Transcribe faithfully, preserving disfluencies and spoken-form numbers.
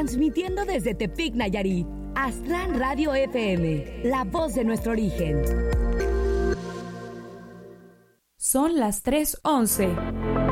Transmitiendo desde Tepic, Nayarit, Aztlán Radio F M, la voz de nuestro origen. Son las tres once.